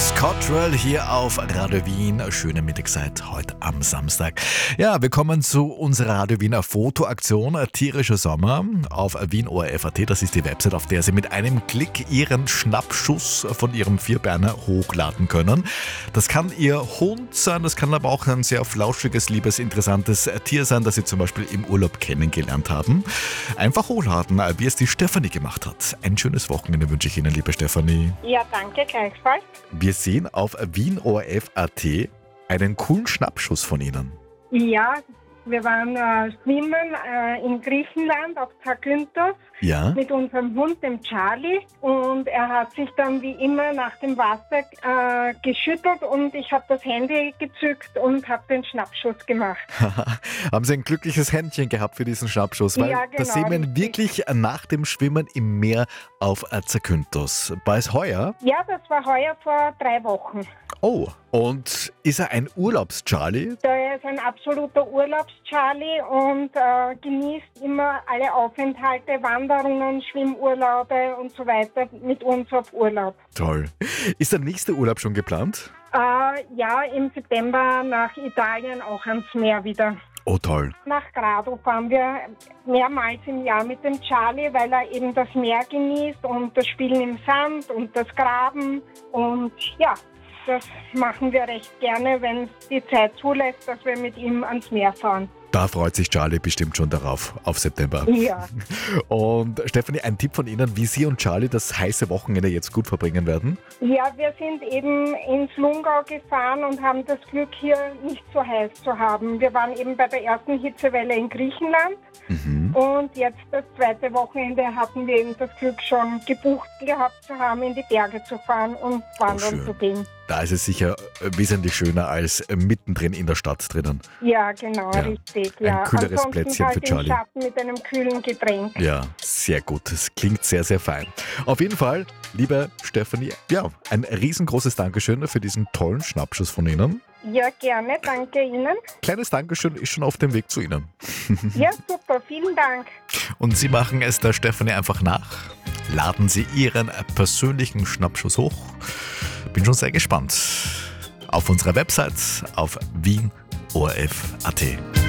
Cottrell hier auf Radio Wien. Schöne Mittagszeit heute am Samstag. Ja, wir kommen zu unserer Radio Wiener Fotoaktion Tierischer Sommer auf wienorf.at. Das ist die Website, auf der Sie mit einem Klick Ihren Schnappschuss von Ihrem Vierbeiner hochladen können. Das kann Ihr Hund sein, das kann aber auch ein sehr flauschiges, liebes, interessantes Tier sein, das Sie zum Beispiel im Urlaub kennengelernt haben. Einfach hochladen, wie es die Stefanie gemacht hat. Ein schönes Wochenende wünsche ich Ihnen, liebe Stefanie. Ja, danke, gleichfalls. Wir sehen auf wienorf.at einen coolen Schnappschuss von Ihnen. Ja, wir waren schwimmen in Griechenland auf Zakynthos mit unserem Hund, dem Charlie. Und er hat sich dann wie immer nach dem Wasser geschüttelt und ich habe das Handy gezückt und habe den Schnappschuss gemacht. Haben Sie ein glückliches Händchen gehabt für diesen Schnappschuss? Weil Ja, genau, das sehen wir ihn wirklich nach dem Schwimmen im Meer auf Zakynthos. War es heuer? Ja, das war heuer vor 3 Wochen. Oh, und ist er ein Urlaubs-Charlie? Er ist ein absoluter Urlaubs-Charlie und genießt immer alle Aufenthalte, Wanderungen, Schwimmurlaube und so weiter mit uns auf Urlaub. Toll. Ist der nächste Urlaub schon geplant? Ja, im September nach Italien auch ans Meer wieder. Oh, toll. Nach Grado fahren wir mehrmals im Jahr mit dem Charlie, weil er eben das Meer genießt und das Spielen im Sand und das Graben. Und ja, das machen wir recht gerne, wenn es die Zeit zulässt, dass wir mit ihm ans Meer fahren. Da freut sich Charlie bestimmt schon darauf, auf September. Ja. Und Stefanie, ein Tipp von Ihnen, wie Sie und Charlie das heiße Wochenende jetzt gut verbringen werden? Ja, wir sind eben ins Lungau gefahren und haben das Glück, hier nicht so heiß zu haben. Wir waren eben bei der ersten Hitzewelle in Griechenland. Und jetzt das zweite Wochenende hatten wir eben das Glück schon gebucht gehabt zu haben, in die Berge zu fahren und wandern zu gehen. Da ist es sicher wesentlich schöner als mittendrin in der Stadt drinnen. Ja, genau, richtig. Ja. Ein kühleres Ansonsten Plätzchen für halt Charlie. Im Schatten mit einem kühlen Getränk. Ja, sehr gut. Das klingt sehr, sehr fein. Auf jeden Fall, liebe Stefanie, ja, ein riesengroßes Dankeschön für diesen tollen Schnappschuss von Ihnen. Ja, gerne. Danke Ihnen. Kleines Dankeschön ist schon auf dem Weg zu Ihnen. Ja, super. Vielen Dank. Und Sie machen es der Stefanie einfach nach. Laden Sie Ihren persönlichen Schnappschuss hoch. Bin schon sehr gespannt. Auf unserer Website auf wienorf.at.